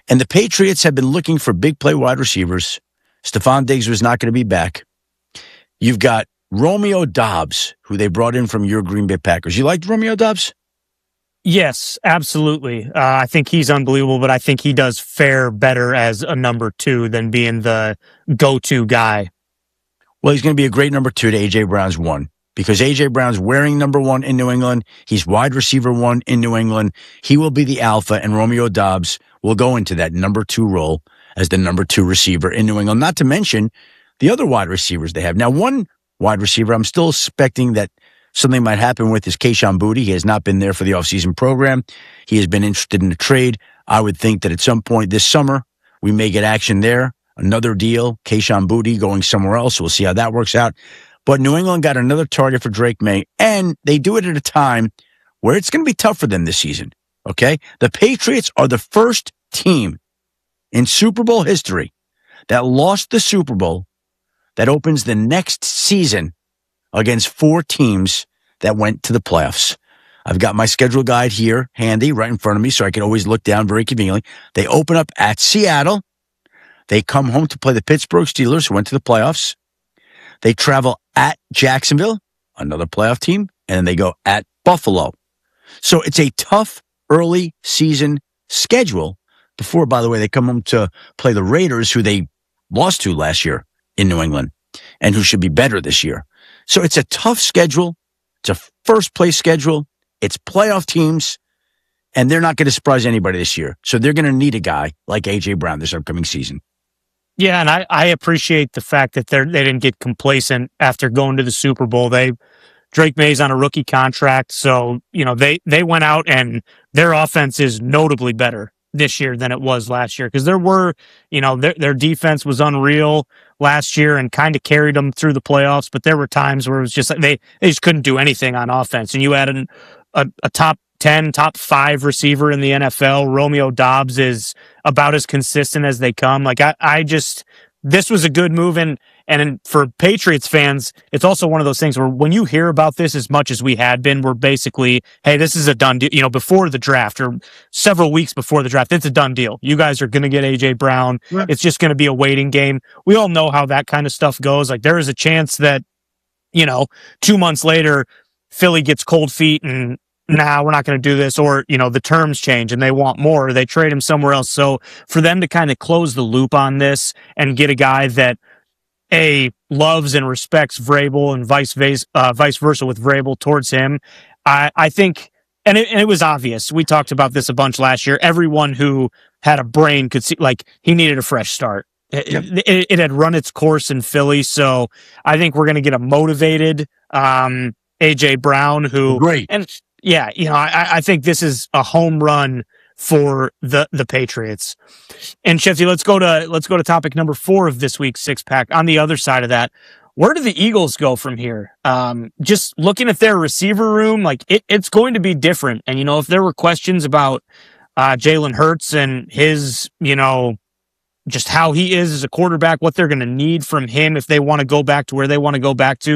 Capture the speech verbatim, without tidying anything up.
And the Patriots have been looking for big play wide receivers. Stephon Diggs was not going to be back. You've got Romeo Doubs, who they brought in from your Green Bay Packers. You liked Romeo Doubs? Yes, absolutely. Uh, I think he's unbelievable, but I think he does fare better as a number two than being the go-to guy. Well, he's going to be a great number two to A J. Brown's one, because A J. Brown's wearing number one in New England. He's wide receiver one in New England. He will be the alpha, and Romeo Doubs will go into that number two role as the number two receiver in New England, not to mention the other wide receivers they have. Now, one wide receiver I'm still expecting that something might happen with is Kayshon Boutte. He has not been there for the offseason program. He has been interested in the trade. I would think that at some point this summer, we may get action there. Another deal, Kayshon Boutte going somewhere else. We'll see how that works out. But New England got another target for Drake May, and they do it at a time where it's going to be tough for them this season, okay? The Patriots are the first team in Super Bowl history that lost the Super Bowl that opens the next season against four teams that went to the playoffs. I've got my schedule guide here handy right in front of me so I can always look down very conveniently. They open up at Seattle. They come home to play the Pittsburgh Steelers, who went to the playoffs. They travel at Jacksonville, another playoff team, and then they go at Buffalo. So it's a tough early season schedule before, by the way, they come home to play the Raiders, who they lost to last year in New England and who should be better this year. So it's a tough schedule. It's a first-place schedule. It's playoff teams, and they're not going to surprise anybody this year. So they're going to need a guy like A J. Brown this upcoming season. Yeah, and I, I appreciate the fact that they they didn't get complacent after going to the Super Bowl. They Drake May's on a rookie contract, so you know they they went out and their offense is notably better this year than it was last year, because there were, you know, their their defense was unreal last year and kind of carried them through the playoffs, but there were times where it was just like they they just couldn't do anything on offense. And you had an, a a top ten, top five receiver in the N F L. Romeo Doubs is about as consistent as they come. Like I, I just, this was a good move. And, and for Patriots fans, it's also one of those things where when you hear about this as much as we had been, we're basically, hey, this is a done deal, you know, before the draft or several weeks before the draft, it's a done deal. You guys are going to get A J. Brown. Yeah. It's just going to be a waiting game. We all know how that kind of stuff goes. Like there is a chance that, you know, two months later, Philly gets cold feet and, nah, we're not going to do this, or, you know, the terms change and they want more, or they trade him somewhere else. So for them to kind of close the loop on this and get a guy that, A, loves and respects Vrabel and vice versa, uh, vice versa with Vrabel towards him, I, I think, and it, and it was obvious. We talked about this a bunch last year. Everyone who had a brain could see, like, he needed a fresh start. It, yep. it, it had run its course in Philly. So I think we're going to get a motivated um, A J. Brown who, great. And, yeah, you know, I, I think this is a home run for the the Patriots. And Shefty, let's go to let's go to topic number four of this week's six pack. On the other side of that, where do the Eagles go from here? Um, just looking at their receiver room, like it, it's going to be different. And you know, if there were questions about uh, Jalen Hurts and his, you know, just how he is as a quarterback, what they're going to need from him if they want to go back to where they want to go back to.